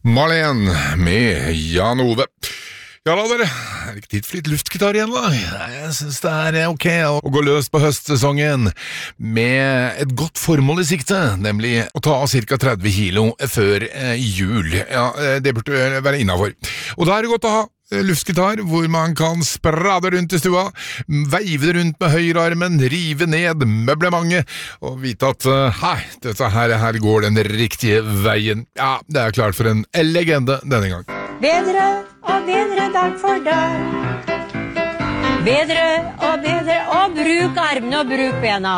Marlene med Jan Ove. Ja da dere, er det ikke tid for litt luftgitar igjen da? Jeg synes det er ok å gå løs på høstsesongen med et godt formål i sikte, nemlig å ta av cirka 30 kilo før jul. Ja, det burde være innenfor. Og da er det godt å ha luftgitar, hvor man kan sprade rundt i stua, veive rundt med høyrearmen, rive ned møblementet, og vite at hei, dette her går den riktige veien. Ja, det er klart for en legende denne gang. Bedre og bedre dag for dag. Bedre og bruk armene og bruk bena.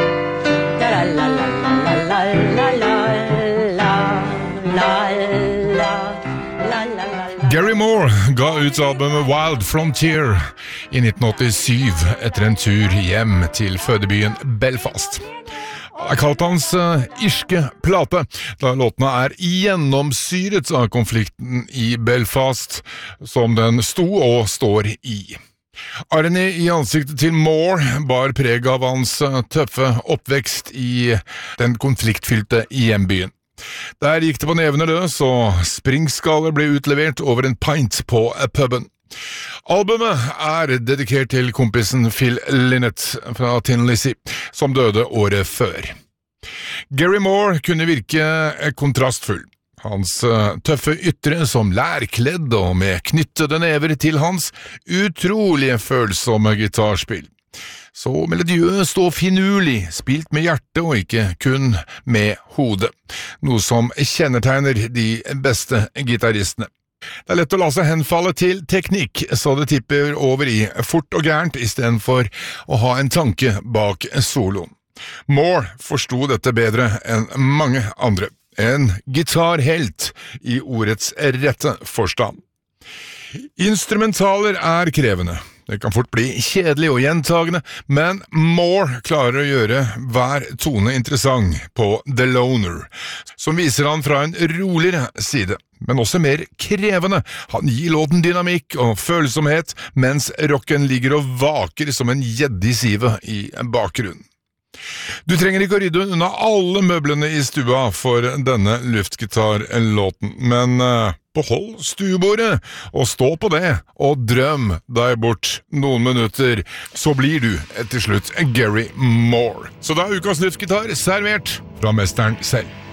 Gary Moore ga ut albumet Wild Frontier i 1987 etter en tur hjem til fødebyen Belfast. Det er kalt hans irske plate, da låtene er gjennomsyret av konflikten i Belfast, som den sto og står i. Arne i ansiktet til Moore bar preg av hans tøffe oppvekst i den konfliktfylte hjembyen. Der gikk det på nevene løs, og springskaller ble utlevert over en pint på puben. Albumet er dedikert til kompisen Phil Lynott fra Tin Lizzy, som døde året før. Gary Moore kunne virke kontrastfull. Hans tøffe ytre som lærkledd og med knyttede never til hans utrolig følsomme gitarspill. Så melodiøst og finurlig, spilt med hjerte og ikke kun med hodet, noe som kjennetegner de beste gitaristene. Det er lett å la seg henfalle til teknikk, så det tipper over i fort og gærent i stedet for å ha en tanke bak soloen. Moore forsto dette bedre enn mange andre. En gitarhelt i ordets rette forstand. Instrumentaler er krevende. Det kan fort bli kjedelig og gjentagende, men Moore klarer å gjøre hver tone interessant på The Loner, som viser han fra en roligere side, men også mer krevende. Han gir låten dynamikk og følsomhet, mens rocken ligger og vaker som en gjedde i sivet i bakgrunnen. Du trenger ikke å rydde unna alle møblene i stua for denne luftgitarlåten, men behold stuebordet og stå på det, og drøm deg bort noen minutter, så blir du til slutt Gary Moore. Så da er ukas luftgitar servert fra mesteren selv.